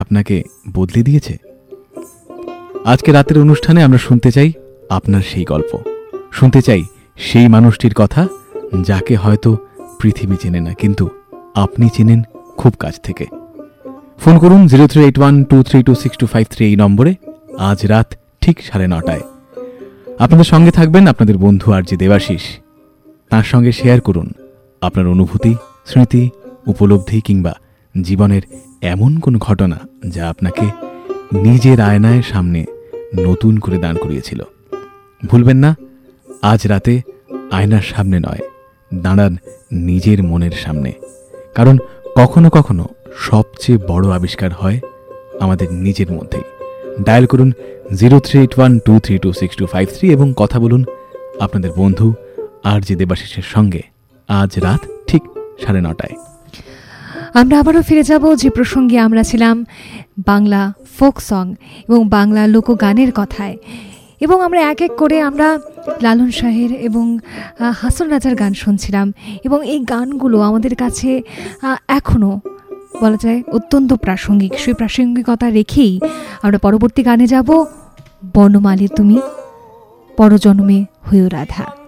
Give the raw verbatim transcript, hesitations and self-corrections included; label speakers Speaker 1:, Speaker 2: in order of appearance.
Speaker 1: আপনাকে বদলে দিয়েছে? আজকে রাতের অনুষ্ঠানে আমরা শুনতে চাই আপনার সেই গল্প, শুনতে চাই সেই মানুষটির কথা যাকে হয়তো পৃথিবী চেনে না, কিন্তু আপনি চেনেন খুব কাছ থেকে। ফোন করুন zero three eight one two three two six two five three এই নম্বরে আজ রাত ঠিক সাড়ে নটায়। আপনাদের সঙ্গে থাকবেন আপনাদের বন্ধু আর জি দেবাশিস। তার সঙ্গে শেয়ার করুন আপনার অনুভূতি, স্মৃতি, উপলব্ধি কিংবা জীবনের এমন কোনো ঘটনা যা আপনাকে নিজের আয়নায় সামনে নতুন করে দাঁড় করিয়েছিল। ভুলবেন না, আজ রাতে আয়নার সামনে নয়, দাঁড়ান নিজের মনের সামনে, কারণ কখনো কখনো সবচেয়ে বড় আবিষ্কার হয় আমাদের নিজের মধ্যেই। ডায়াল করুন zero three eight one two three two six two five three এবং কথা বলুন আপনাদের বন্ধু আর জি দেবাশিসের সঙ্গে আজ রাত ঠিক সাড়ে নটায়।
Speaker 2: আমরা আবারও ফিরে যাব যে প্রসঙ্গে আমরা ছিলাম বাংলা ফোক সং এবং বাংলা লোকগানের কথায়, এবং আমরা এক এক করে আমরা লালন শাহের এবং হাসন রাজার গান শুনছিলাম, এবং এই গানগুলো আমাদের কাছে এখনও বলা যায় অত্যন্ত প্রাসঙ্গিক। সেই প্রাসঙ্গিকতা রেখেই আমরা পরবর্তী গানে যাব, বনমালী তুমি পরজন্মে হয়েও রাধা।